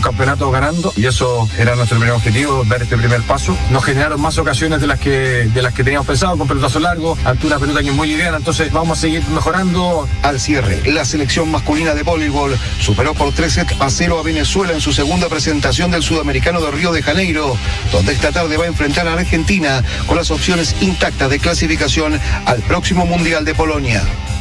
campeonato ganando, y eso era nuestro primer objetivo, dar este primer paso. Nos generaron más ocasiones de las que teníamos pensado, con pelotazo largo, ante una pelota que es muy liviana, entonces vamos a seguir mejorando. Al cierre, la selección masculina de voleibol superó por 3-0 a Venezuela en su segunda presentación del Sudamericano de Río de Janeiro, donde esta tarde va a enfrentar a Argentina con las opciones intactas de clasificación al próximo Mundial de Polonia.